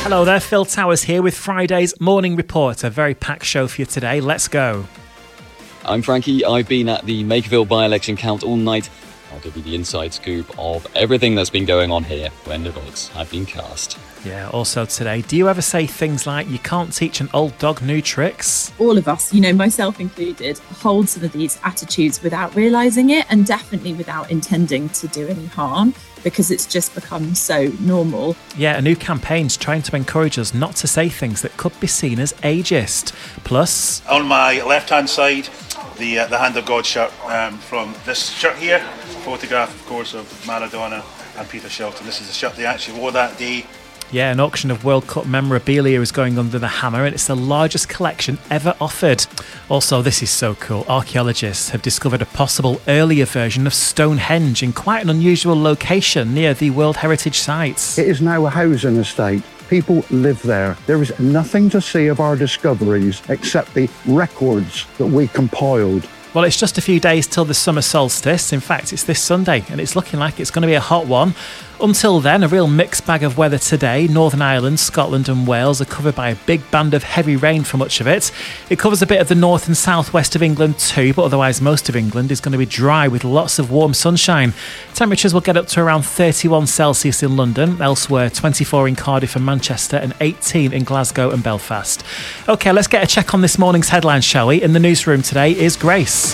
Hello there, Phil Towers here with Friday's Morning Report. A very packed show for you today. Let's go. I'm Frankie. I've been at the Makerville by-election count all night. I'll give you the inside scoop of everything that's been going on here when the votes have been cast. Yeah, also today, do you ever say things like, you can't teach an old dog new tricks? All of us, myself included, hold some of these attitudes without realising it, and definitely without intending to do any harm, because it's just become so normal. Yeah, a new campaign's trying to encourage us not to say things that could be seen as ageist. Plus, on my left-hand side, the Hand of God shirt from this shirt here, photograph, of course, of Maradona and Peter Shilton. This is the shirt they actually wore that day. Yeah, an auction of World Cup memorabilia is going under the hammer, and it's the largest collection ever offered. Also, this is so cool. Archaeologists have discovered a possible earlier version of Stonehenge in quite an unusual location near the World Heritage Sites. It is now a housing estate. People live there. There is nothing to see of our discoveries except the records that we compiled. Well, it's just a few days till the summer solstice. In fact, it's this Sunday, and it's looking like it's going to be a hot one. Until then, a real mixed bag of weather today. Northern Ireland, Scotland and Wales are covered by a big band of heavy rain for much of it. It covers a bit of the north and southwest of England too, but otherwise most of England is going to be dry with lots of warm sunshine. Temperatures will get up to around 31 Celsius in London, elsewhere 24 in Cardiff and Manchester and 18 in Glasgow and Belfast. OK, let's get a check on this morning's headlines, shall we? In the newsroom today is Grace.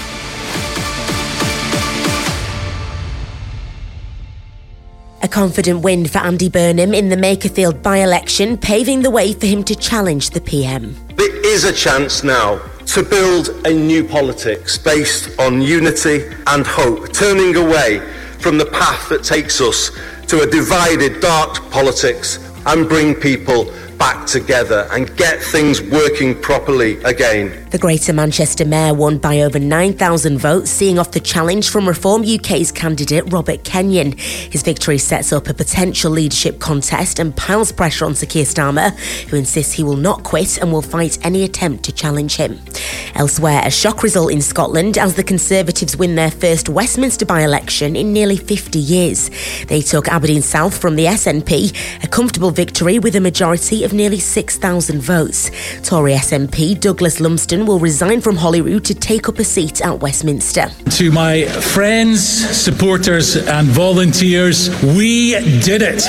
A confident win for Andy Burnham in the Makerfield by-election, paving the way for him to challenge the PM. There is a chance now to build a new politics based on unity and hope, turning away from the path that takes us to a divided, dark politics and bring people back together and get things working properly again. The Greater Manchester Mayor won by over 9,000 votes, seeing off the challenge from Reform UK's candidate Robert Kenyon. His victory sets up a potential leadership contest and piles pressure on Sir Keir Starmer, who insists he will not quit and will fight any attempt to challenge him. Elsewhere, a shock result in Scotland as the Conservatives win their first Westminster by-election in nearly 50 years. They took Aberdeen South from the SNP, a comfortable victory with a majority of nearly 6,000 votes. Tory SNP Douglas Lumsden will resign from Holyrood to take up a seat at Westminster. To my friends, supporters and volunteers, we did it.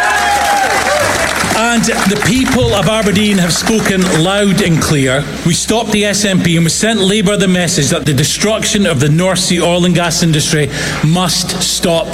And the people of Aberdeen have spoken loud and clear. We stopped the SNP and we sent Labour the message that the destruction of the North Sea oil and gas industry must stop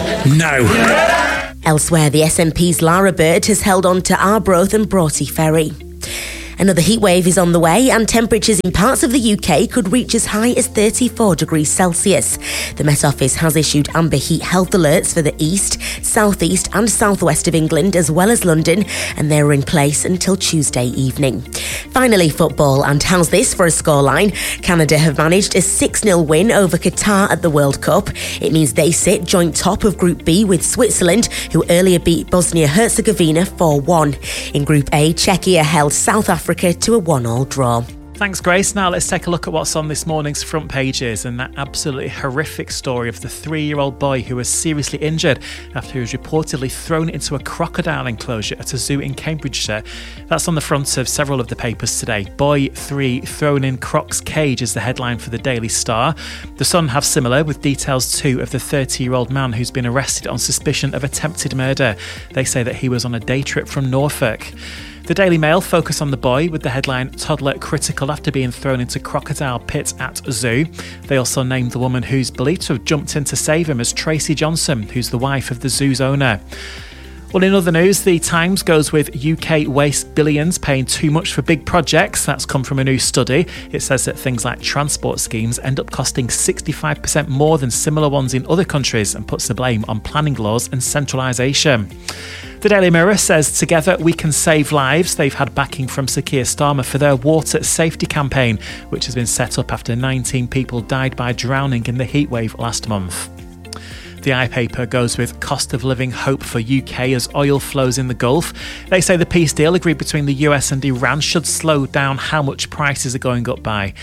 now. Elsewhere, the SNP's Lara Bird has held on to Arbroath and Broughty Ferry. Another heatwave is on the way, and temperatures in parts of the UK could reach as high as 34 degrees Celsius. The Met Office has issued amber heat health alerts for the east, southeast and southwest of England, as well as London, and they were in place until Tuesday evening. Finally, football, and how's this for a scoreline? Canada have managed a 6-0 win over Qatar at the World Cup. It means they sit joint top of Group B with Switzerland, who earlier beat Bosnia-Herzegovina 4-1. In Group A, Czechia held South Africa to a 1-1 draw. Thanks, Grace. Now let's take a look at what's on this morning's front pages and that absolutely horrific story of the 3-year-old boy who was seriously injured after he was reportedly thrown into a crocodile enclosure at a zoo in Cambridgeshire. That's on the front of several of the papers today. Boy 3 thrown in Croc's cage is the headline for the Daily Star. The Sun have similar, with details too of the 30-year-old man who's been arrested on suspicion of attempted murder. They say that he was on a day trip from Norfolk. The Daily Mail focus on the boy with the headline, Toddler critical after being thrown into crocodile pit at zoo. They also named the woman who's believed to have jumped in to save him as Tracy Johnson, who's the wife of the zoo's owner. Well, in other news, the Times goes with UK waste billions paying too much for big projects. That's come from a new study. It says that things like transport schemes end up costing 65% more than similar ones in other countries and puts the blame on planning laws and centralisation. The Daily Mirror says Together We Can Save Lives. They've had backing from Sir Keir Starmer for their water safety campaign, which has been set up after 19 people died by drowning in the heatwave last month. The iPaper goes with cost of living hope for UK as oil flows in the Gulf. They say the peace deal agreed between the US and Iran should slow down how much prices are going up by.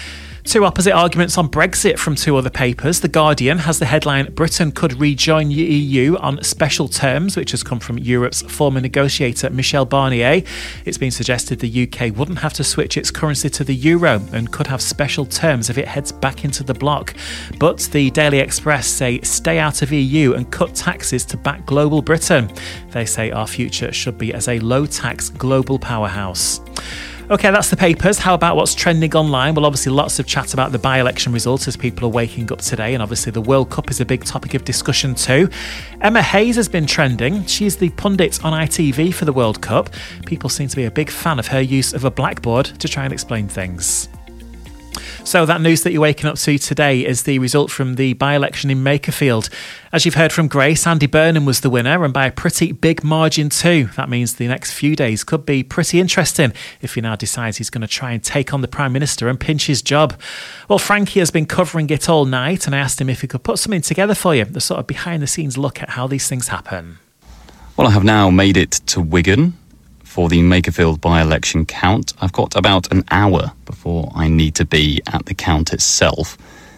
Two opposite arguments on Brexit from two other papers. The Guardian has the headline, Britain could rejoin the EU on special terms, which has come from Europe's former negotiator Michel Barnier. It's been suggested the UK wouldn't have to switch its currency to the euro and could have special terms if it heads back into the bloc. But the Daily Express say stay out of EU and cut taxes to back global Britain. They say our future should be as a low-tax global powerhouse. OK, that's the papers. How about what's trending online? Well, obviously lots of chat about the by-election results as people are waking up today, and obviously the World Cup is a big topic of discussion too. Emma Hayes has been trending. She's the pundit on ITV for the World Cup. People seem to be a big fan of her use of a blackboard to try and explain things. So that news that you're waking up to today is the result from the by-election in Makerfield. As you've heard from Grace, Andy Burnham was the winner, and by a pretty big margin too. That means the next few days could be pretty interesting if he now decides he's going to try and take on the Prime Minister and pinch his job. Well, Frankie has been covering it all night, and I asked him if he could put something together for you, the sort of behind-the-scenes look at how these things happen. Well, I have now made it to Wigan for the Makerfield by-election count. I've got about an hour before I need to be at the count itself.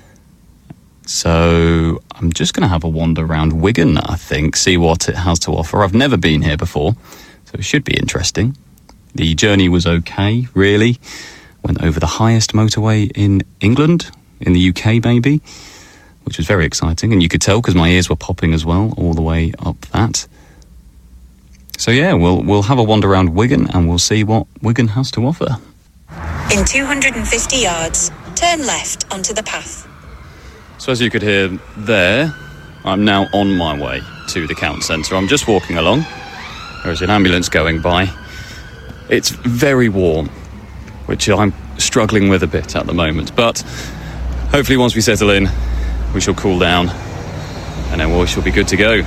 So I'm just going to have a wander around Wigan, I think, see what it has to offer. I've never been here before, so it should be interesting. The journey was okay, really. Went over the highest motorway in England, in the UK maybe, which was very exciting. And you could tell because my ears were popping as well, all the way up that. So yeah, we'll have a wander around Wigan and we'll see what Wigan has to offer. In 250 yards, turn left onto the path. So as you could hear there, I'm now on my way to the count centre. I'm just walking along. There's an ambulance going by. It's very warm, which I'm struggling with a bit at the moment. But hopefully once we settle in, we shall cool down and then we shall be good to go.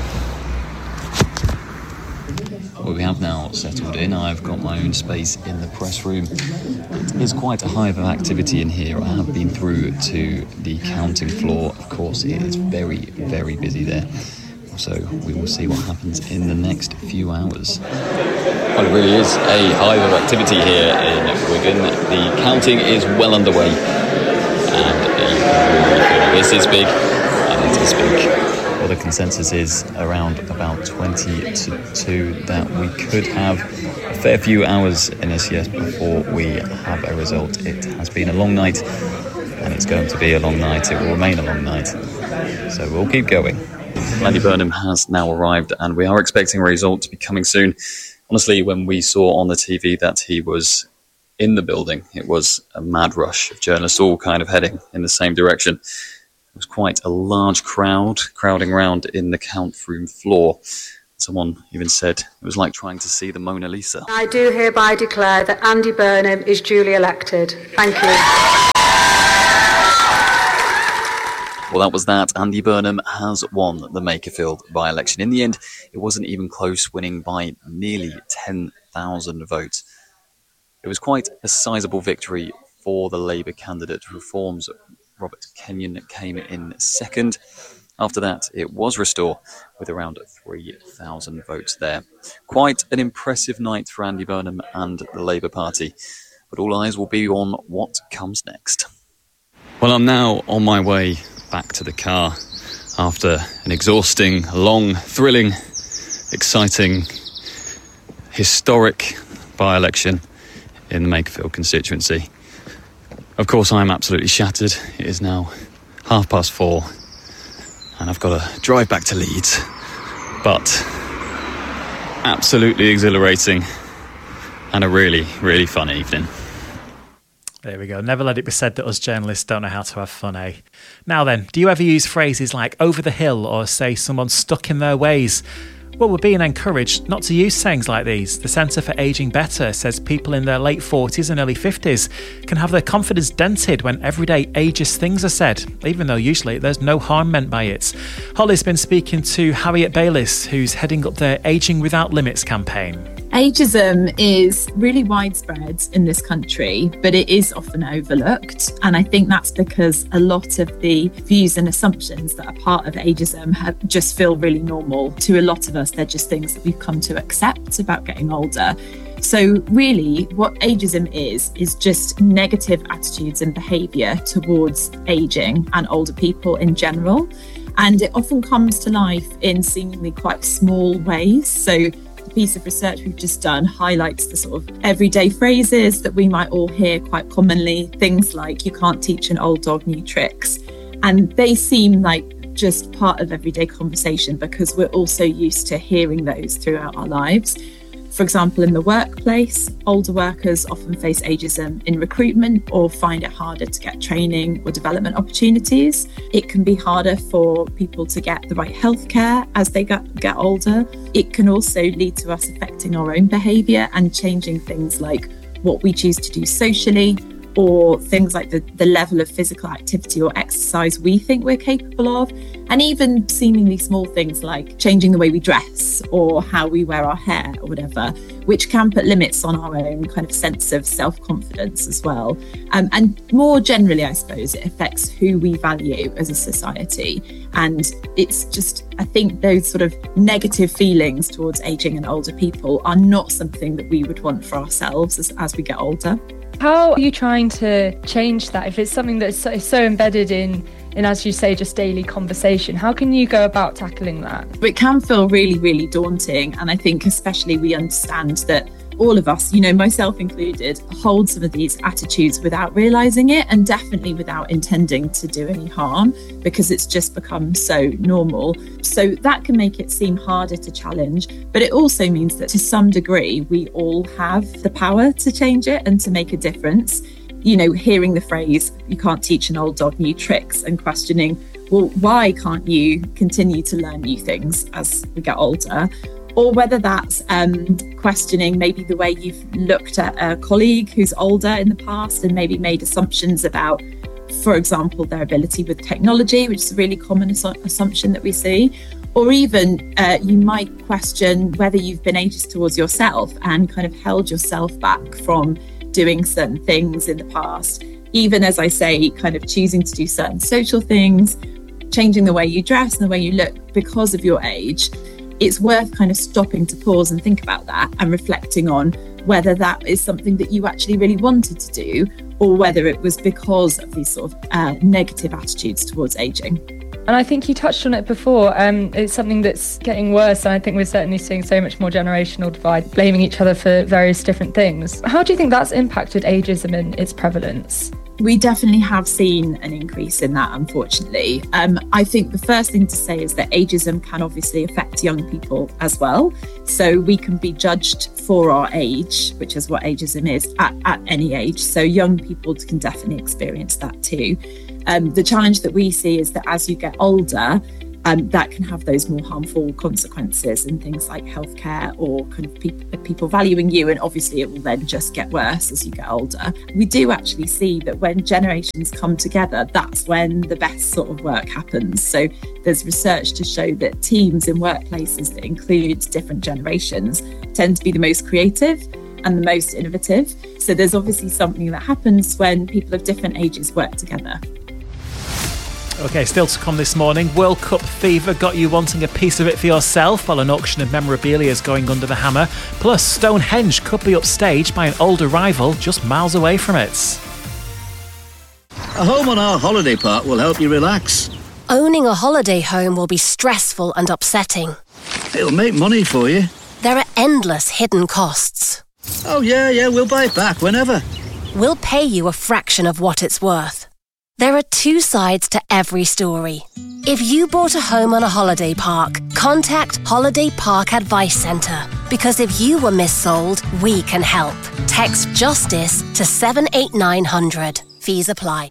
Well, we have now settled in. I've got my own space in the press room. It is quite a hive of activity in here. I have been through to the counting floor. Of course, it is very, very busy there. So we will see what happens in the next few hours. Well, it really is a hive of activity here in Wigan. The counting is well underway. And you can really feel this is big, and it is big. Well, the consensus is around about 20 to 2 that we could have a fair few hours in SES before we have a result. It has been a long night, and it's going to be a long night. It will remain a long night. So we'll keep going. Andy Burnham has now arrived, and we are expecting a result to be coming soon. Honestly, when we saw on the TV that he was in the building, it was a mad rush of journalists all kind of heading in the same direction. It was quite a large crowd crowding around in the count room floor. Someone even said it was like trying to see the Mona Lisa. I do hereby declare that Andy Burnham is duly elected. Thank you. Well, that was that. Andy Burnham has won the Makerfield by-election. In the end, it wasn't even close, winning by nearly 10,000 votes. It was quite a sizable victory for the Labour candidate. Reform's Robert Kenyon came in second. After that, it was Restore with around 3,000 votes there. Quite an impressive night for Andy Burnham and the Labour Party, but all eyes will be on what comes next. Well, I'm now on my way back to the car after an exhausting, long, thrilling, exciting, historic by-election in the Makerfield constituency. Of course, I am absolutely shattered. It is now 4:30, and I've got to drive back to Leeds. But absolutely exhilarating and a really, really fun evening. There we go. Never let it be said that us journalists don't know how to have fun, eh? Now then, do you ever use phrases like over the hill or say someone's stuck in their ways? Well, we're being encouraged not to use sayings like these. The Centre for Ageing Better says people in their late 40s and early 50s can have their confidence dented when everyday ageist things are said, even though usually there's no harm meant by it. Holly's been speaking to Harriet Bayliss, who's heading up their Ageing Without Limits campaign. Ageism is really widespread in this country, but it is often overlooked. And I think that's because a lot of the views and assumptions that are part of ageism just feel really normal. To a lot of us, they're just things that we've come to accept about getting older. So really, what ageism is just negative attitudes and behaviour towards ageing and older people in general. And it often comes to life in seemingly quite small ways. So the piece of research we've just done highlights the sort of everyday phrases that we might all hear quite commonly. Things like, you can't teach an old dog new tricks. And they seem like just part of everyday conversation because we're also used to hearing those throughout our lives. For example, in the workplace, older workers often face ageism in recruitment or find it harder to get training or development opportunities. It can be harder for people to get the right healthcare as they get older. It can also lead to us affecting our own behaviour and changing things like what we choose to do socially, or things like the level of physical activity or exercise we think we're capable of, and even seemingly small things like changing the way we dress or how we wear our hair or whatever, which can put limits on our own kind of sense of self-confidence as well. And more generally, I suppose, it affects who we value as a society. And it's just, I think those sort of negative feelings towards ageing and older people are not something that we would want for ourselves as we get older. How are you trying to change that? If it's something that's so embedded in, as you say, just daily conversation, how can you go about tackling that? It can feel really, really daunting. And I think especially we understand that all of us, myself included, hold some of these attitudes without realising it, and definitely without intending to do any harm, because it's just become so normal. So that can make it seem harder to challenge, but it also means that to some degree we all have the power to change it and to make a difference. Hearing the phrase, you can't teach an old dog new tricks, and questioning, well, why can't you continue to learn new things as we get older? Or whether that's questioning maybe the way you've looked at a colleague who's older in the past and maybe made assumptions about, for example, their ability with technology, which is a really common assumption that we see. Or even you might question whether you've been ageist towards yourself and kind of held yourself back from doing certain things in the past. Even, as I say, kind of choosing to do certain social things, changing the way you dress and the way you look because of your age. It's worth kind of stopping to pause and think about that and reflecting on whether that is something that you actually really wanted to do, or whether it was because of these sort of negative attitudes towards ageing. And I think you touched on it before. It's something that's getting worse, and I think we're certainly seeing so much more generational divide, blaming each other for various different things. How do you think that's impacted ageism and its prevalence? We definitely have seen an increase in that, unfortunately. I think the first thing to say is that ageism can obviously affect young people as well. So we can be judged for our age, which is what ageism is, at any age. So young people can definitely experience that too. The challenge that we see is that as you get older, that can have those more harmful consequences in things like healthcare or kind of people valuing you, and obviously it will then just get worse as you get older. We do actually see that when generations come together, that's when the best sort of work happens. So there's research to show that teams in workplaces that include different generations tend to be the most creative and the most innovative. So there's obviously something that happens when people of different ages work together. OK, still to come this morning. World Cup fever got you wanting a piece of it for yourself, while an auction of memorabilia is going under the hammer. Plus, Stonehenge could be upstaged by an older rival just miles away from it. A home on our holiday park will help you relax. Owning a holiday home will be stressful and upsetting. It'll make money for you. There are endless hidden costs. Oh, yeah, we'll buy it back whenever. We'll pay you a fraction of what it's worth. There are two sides to every story. If you bought a home on a holiday park, contact Holiday Park Advice Centre, because if you were missold, we can help. Text JUSTICE to 78900. Fees apply.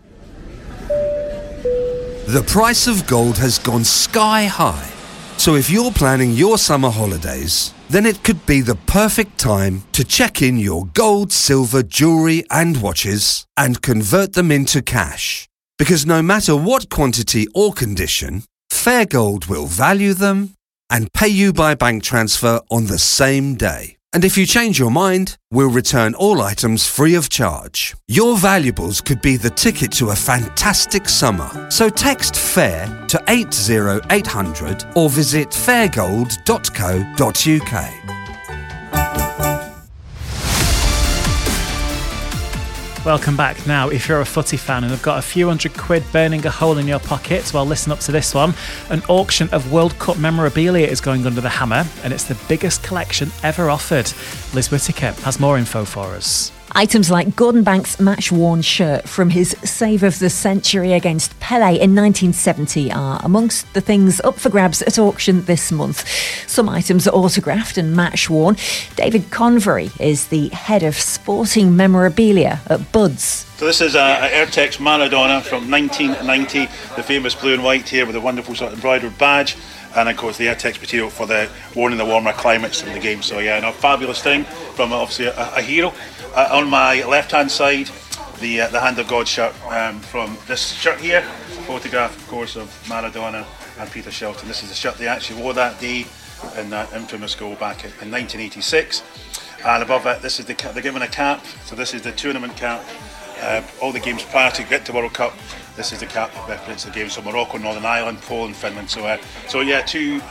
The price of gold has gone sky high. So if you're planning your summer holidays, then it could be the perfect time to check in your gold, silver, jewellery and watches and convert them into cash. Because no matter what quantity or condition, Fair Gold will value them and pay you by bank transfer on the same day. And if you change your mind, we'll return all items free of charge. Your valuables could be the ticket to a fantastic summer. So text FAIR to 80800 or visit fairgold.co.uk. Welcome back. Now, if you're a footy fan and have got a few £100 burning a hole in your pocket, well, listen up to this one. An auction of World Cup memorabilia is going under the hammer, and it's the biggest collection ever offered. Liz Whittaker has more info for us. Items like Gordon Banks' match-worn shirt from his save of the century against Pelé in 1970 are amongst the things up for grabs at auction this month. Some items are autographed and match-worn. David Convery is the head of sporting memorabilia at Bud's. So this is a Airtex Maradona from 1990, the famous blue and white here with a wonderful sort of embroidered badge. And of course the Airtex material for the worn in the warmer climates of the game. So yeah, a fabulous thing from obviously a hero. On my left-hand side, the Hand of God shirt from this shirt here, a photograph, of course, of Maradona and Peter Shilton. This is the shirt they actually wore that day in that infamous goal back in 1986. And above it, this is they're given a cap. So this is the tournament cap. All the games prior to get to World Cup. This is the cap that represents the games. So Morocco, Northern Ireland, Poland, Finland. So yeah,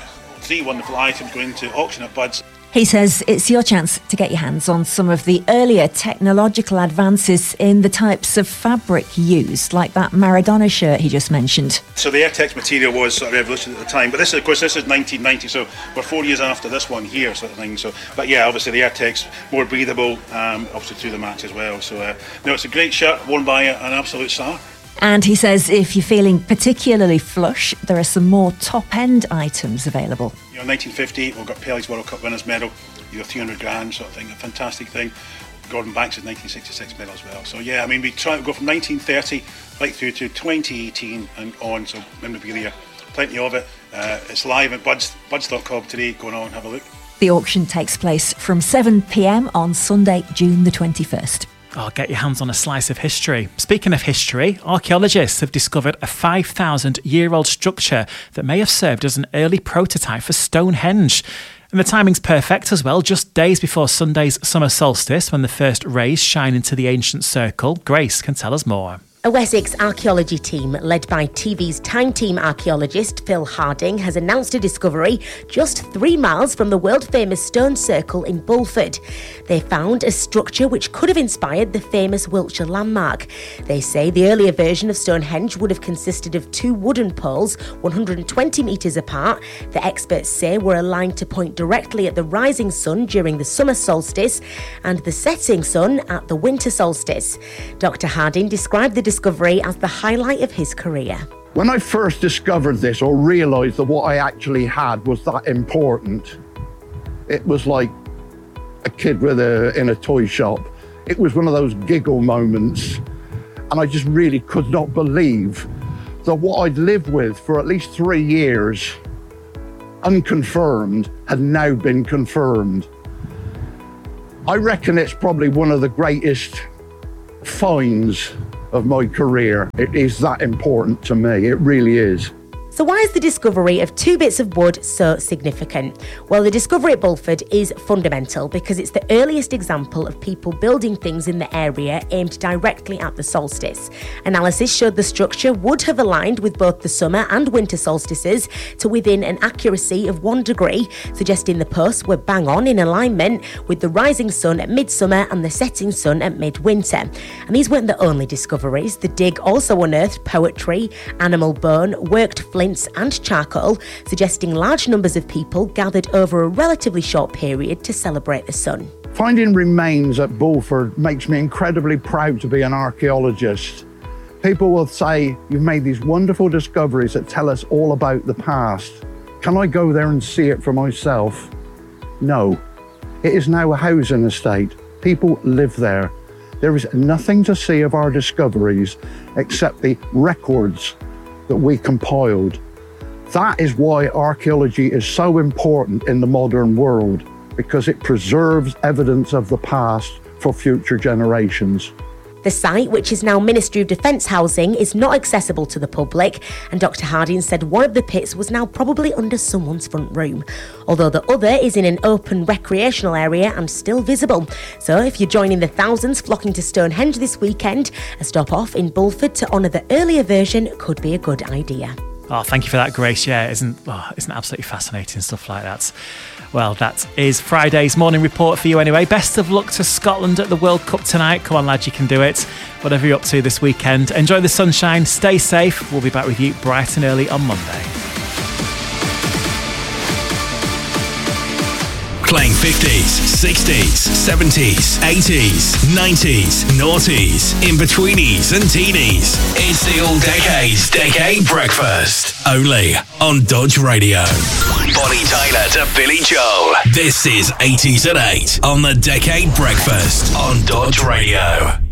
3 wonderful items going to auction at Bud's. He says it's your chance to get your hands on some of the earlier technological advances in the types of fabric used, like that Maradona shirt he just mentioned. So the Airtex material was sort of revolutionary at the time, but this is 1990, so we're 4 years after this one here, sort of thing. So, but yeah, obviously the Airtex more breathable, obviously through the match as well. So no, it's a great shirt worn by an absolute star. And he says if you're feeling particularly flush, there are some more top-end items available. 1958, we've got Pellé's World Cup winners medal, $300,000 sort of thing, a fantastic thing. Gordon Banks' 1966 medal as well. So yeah, I mean, we try to go from 1930 right through to 2018 and on. So memorabilia, plenty of it. It's live at buds.com today. Go on and have a look. The auction takes place from 7 p.m. on Sunday, June the 21st. Oh, get your hands on a slice of history. Speaking of history, archaeologists have discovered a 5,000-year-old structure that may have served as an early prototype for Stonehenge. And the timing's perfect as well, just days before Sunday's summer solstice, when the first rays shine into the ancient circle. Grace can tell us more. A Wessex archaeology team led by TV's Time Team archaeologist Phil Harding has announced a discovery just 3 miles from the world-famous Stone Circle in Bulford. They found a structure which could have inspired the famous Wiltshire landmark. They say the earlier version of Stonehenge would have consisted of 2 wooden poles 120 metres apart. The experts say were aligned to point directly at the rising sun during the summer solstice and the setting sun at the winter solstice. Dr. Harding described the discovery as the highlight of his career. When I first discovered this or realised that what I actually had was that important, it was like a kid in a toy shop. It was one of those giggle moments, and I just really could not believe that what I'd lived with for at least 3 years, unconfirmed, had now been confirmed. I reckon it's probably one of the greatest finds of my career. It is that important to me. It really is. So why is the discovery of 2 bits of wood so significant? Well, the discovery at Bulford is fundamental because it's the earliest example of people building things in the area aimed directly at the solstice. Analysis showed the structure would have aligned with both the summer and winter solstices to within an accuracy of 1 degree, suggesting the posts were bang on in alignment with the rising sun at midsummer and the setting sun at midwinter. And these weren't the only discoveries. The dig also unearthed poetry, animal bone, worked flints and charcoal, suggesting large numbers of people gathered over a relatively short period to celebrate the sun. Finding remains at Bulford makes me incredibly proud to be an archaeologist. People will say, you've made these wonderful discoveries that tell us all about the past. Can I go there and see it for myself? No. It is now a housing estate. People live there. There is nothing to see of our discoveries except the records that we compiled. That is why archaeology is so important in the modern world, because it preserves evidence of the past for future generations. The site, which is now Ministry of Defence housing, is not accessible to the public, and Dr. Harding said one of the pits was now probably under someone's front room, although the other is in an open recreational area and still visible. So if you're joining the thousands flocking to Stonehenge this weekend, a stop off in Bulford to honour the earlier version could be a good idea. Oh, thank you for that, Grace. Yeah, isn't absolutely fascinating stuff like that. Well, that is Friday's morning report for you anyway. Best of luck to Scotland at the World Cup tonight. Come on, lads, you can do it. Whatever you're up to this weekend, enjoy the sunshine, stay safe. We'll be back with you bright and early on Monday. Playing 50s, 60s, 70s, 80s, 90s, noughties, in-betweenies and teenies. It's the All Decades Decade Breakfast. Only on Dodge Radio. Bonnie Tyler to Billy Joel. This is 80s at 8 on the Decade Breakfast on Dodge Radio.